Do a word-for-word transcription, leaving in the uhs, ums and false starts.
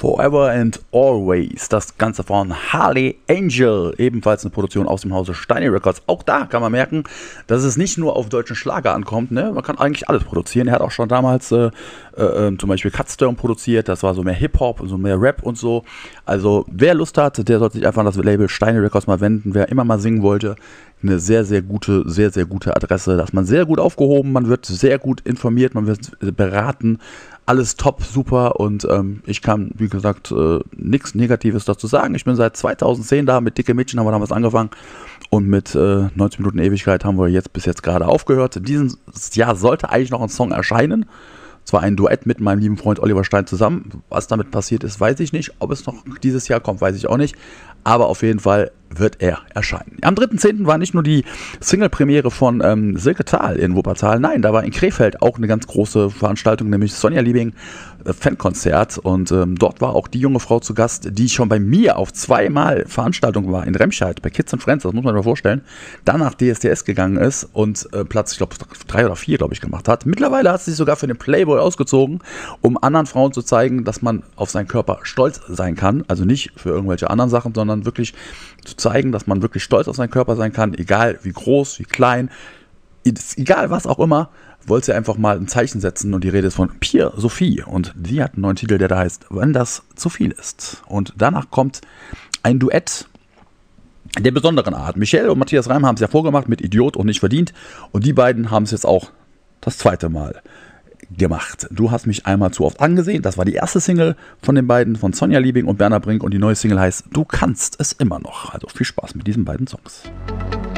Forever and Always, das Ganze von Harley Angel, ebenfalls eine Produktion aus dem Hause Steiny Records. Auch da kann man merken, dass es nicht nur auf deutschen Schlager ankommt, ne? Man kann eigentlich alles produzieren. Er hat auch schon damals äh, äh, zum Beispiel Cutstone produziert, das war so mehr Hip-Hop, so mehr Rap und so. Also wer Lust hat, der sollte sich einfach an das Label Steiny Records mal wenden. Wer immer mal singen wollte, eine sehr, sehr gute, sehr, sehr gute Adresse. Da ist man sehr gut aufgehoben, man wird sehr gut informiert, man wird beraten. Alles top, super und ähm, ich kann, wie gesagt, äh, nichts Negatives dazu sagen. Ich bin seit zweitausendzehn da, mit Dicke Mädchen haben wir damals angefangen und mit äh, neunzig Minuten Ewigkeit haben wir jetzt bis jetzt gerade aufgehört. Dieses Jahr sollte eigentlich noch ein Song erscheinen. Zwar ein Duett mit meinem lieben Freund Oliver Stein zusammen. Was damit passiert ist, weiß ich nicht. Ob es noch dieses Jahr kommt, weiß ich auch nicht. Aber auf jeden Fall wird er erscheinen. Am dritten zehnten war nicht nur die Single-Premiere von ähm, Silke Thal in Wuppertal. Nein, da war in Krefeld auch eine ganz große Veranstaltung, nämlich Sonja Liebing äh, Fankonzert. Und ähm, dort war auch die junge Frau zu Gast, die schon bei mir auf zweimal Veranstaltung war in Remscheid, bei Kids and Friends, das muss man sich mal vorstellen. Dann nach D S D S gegangen ist und äh, Platz, ich glaube, drei oder vier, glaube ich, gemacht hat. Mittlerweile hat sie sich sogar für den Playboy ausgezogen, um anderen Frauen zu zeigen, dass man auf seinen Körper stolz sein kann. Also nicht für irgendwelche anderen Sachen, sondern wirklich zu zeigen, dass man wirklich stolz auf seinen Körper sein kann, egal wie groß, wie klein, egal was auch immer, wollte sie einfach mal ein Zeichen setzen und die Rede ist von Pia Sophie und die hat einen neuen Titel, der da heißt, wenn das zu viel ist. Und danach kommt ein Duett der besonderen Art. Michelle und Matthias Reim haben es ja vorgemacht mit Idiot und nicht verdient und die beiden haben es jetzt auch das zweite Mal gemacht. Du hast mich einmal zu oft angesehen. Das war die erste Single von den beiden, von Sonja Liebing und Berner Brink und die neue Single heißt Du kannst es immer noch. Also viel Spaß mit diesen beiden Songs.